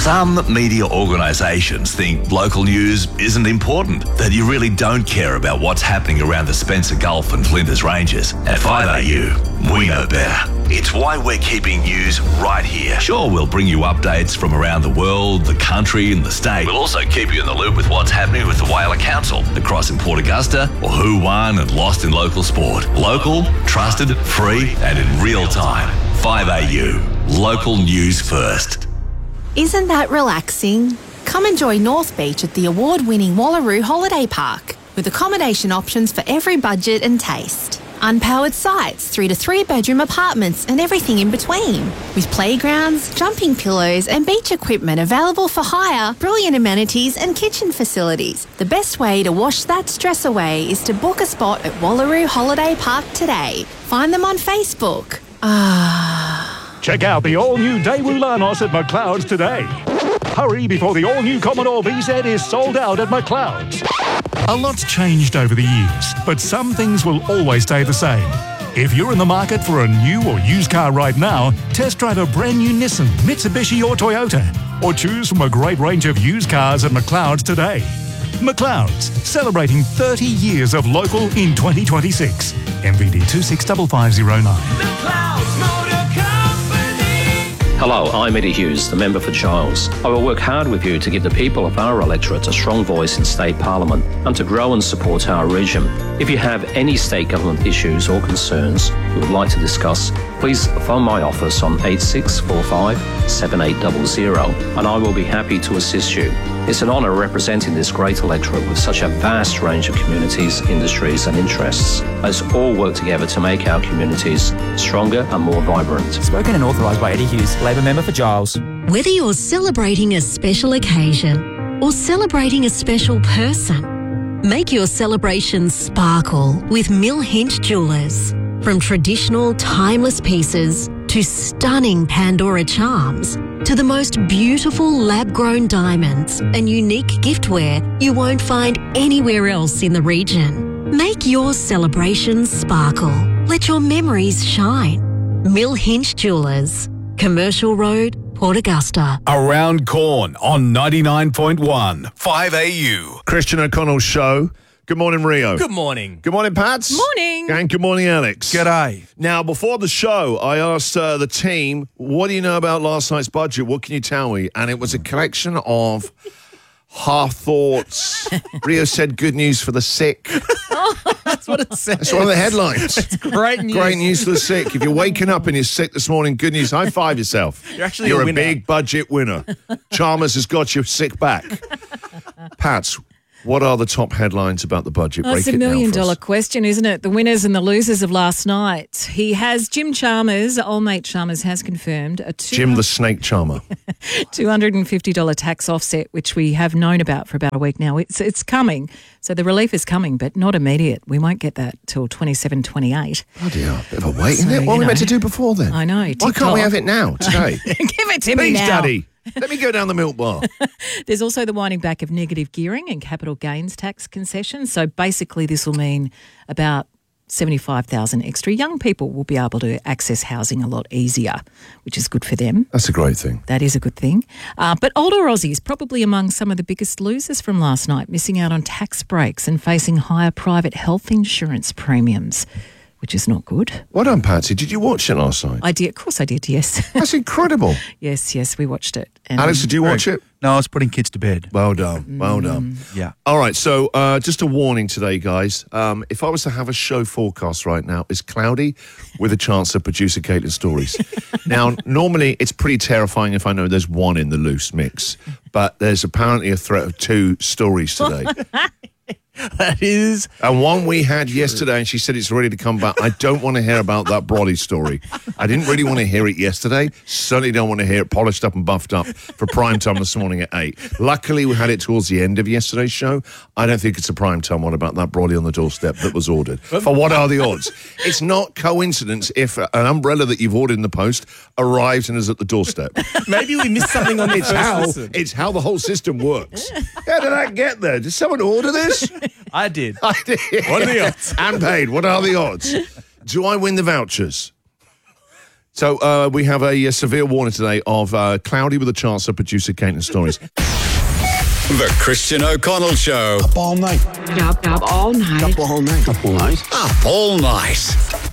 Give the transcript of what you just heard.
Some media organisations think local news isn't important, that you really don't care about what's happening around the Spencer Gulf and Flinders Ranges. At 5AU, we know better. It's why we're keeping news right here. Sure, we'll bring you updates from around the world, the country and the state. We'll also keep you in the loop with what's happening with the Whaler Council, the Cross in Port Augusta, or who won and lost in local sport. Local, trusted, free and in real time. 5AU, local news first. Isn't that relaxing? Come enjoy North Beach at the award-winning Wallaroo Holiday Park with accommodation options for every budget and taste. Unpowered sites through to 3-bedroom apartments and everything in between. With playgrounds, jumping pillows and beach equipment available for hire, brilliant amenities and kitchen facilities. The best way to wash that stress away is to book a spot at Wallaroo Holiday Park today. Find them on Facebook. Check out the all-new Daewoo Lanos at McLeod's today. Hurry before the all-new Commodore VZ is sold out at McLeod's. A lot's changed over the years, but some things will always stay the same. If you're in the market for a new or used car right now, test drive a brand new Nissan, Mitsubishi or Toyota, or choose from a great range of used cars at McLeod's today. McLeod's, celebrating 30 years of local in 2026. MVD 265509. Hello, I'm Eddie Hughes, the member for Giles. I will work hard with you to give the people of our electorate a strong voice in State Parliament and to grow and support our region. If you have any state government issues or concerns you would like to discuss, please phone my office on 8645 7800 and I will be happy to assist you. It's an honour representing this great electorate with such a vast range of communities, industries and interests. Let's all work together to make our communities stronger and more vibrant. Spoken and authorised by Eddie Hughes, Labor member for Giles. Whether you're celebrating a special occasion or celebrating a special person, make your celebration sparkle with Mill Hinch Jewellers. From traditional, timeless pieces to stunning Pandora charms to the most beautiful lab-grown diamonds and unique giftware you won't find anywhere else in the region. Make your celebrations sparkle. Let your memories shine. Mill Hinch Jewellers. Commercial Road, Port Augusta. Around Corn on 99.1 5AU. Christian O'Connell's show. Good morning, Rio. Good morning. Good morning, Pats. Morning. And good morning, Alex. G'day. Now, before the show, I asked the team, what do you know about last night's budget? What can you tell me? And it was a collection of half thoughts. Rio said good news for the sick. That's what it says. That's one of the headlines. It's great news. Great news for the sick. If you're waking up and you're sick this morning, good news. High five yourself. You're a winner. big budget winner. Chalmers has got your sick back. Pats, what are the top headlines about the budget? It's $1 million question, isn't it? The winners and the losers of last night. Jim Chalmers, old mate Chalmers, has confirmed Jim the Snake Charmer. $250 tax offset, which we have known about for about a week now. It's coming. So the relief is coming, but not immediate. We won't get that till 27, 28. Bloody hell, bit of a wait, isn't it? What are we meant to do before then? I know. Why can't we have it now, today? Give it to me Please, now. Daddy. Let me go down the milk bar. There's also the winding back of negative gearing and capital gains tax concessions. So basically this will mean about 75,000 extra young people will be able to access housing a lot easier, which is good for them. That's a great thing. That is a good thing. But older Aussies, probably among some of the biggest losers from last night, missing out on tax breaks and facing higher private health insurance premiums, which is not good. Well done, Patsy. Did you watch it last night? I did. Of course I did, yes. That's incredible. Yes, we watched it. And Alex, did you watch it? No, I was putting kids to bed. Well done. Well done. Yeah. All right, so just a warning today, guys. If I was to have a show forecast right now, it's cloudy with a chance of producer Caitlin stories. Now, normally it's pretty terrifying if I know there's one in the loose mix, but there's apparently a threat of 2 stories today. That is. And one we had yesterday, and she said it's ready to come back. I don't want to hear about that Brody story. I didn't really want to hear it yesterday. Certainly don't want to hear it polished up and buffed up for prime time this morning at 8. Luckily, we had it towards the end of yesterday's show. I don't think it's a prime time one about that Brody on the doorstep that was ordered. For what are the odds? It's not coincidence if an umbrella that you've ordered in the post arrives and is at the doorstep. Maybe we missed something on the first listen. It's how the whole system works. How did that get there? Did someone order this? I did. I did. What are the odds? And paid. What are the odds? Do I win the vouchers? So we have a severe warning today of cloudy with a chance of producer Kate and stories. The Christian O'Connell Show. Up all night. Up all night. Up all night. Up all night.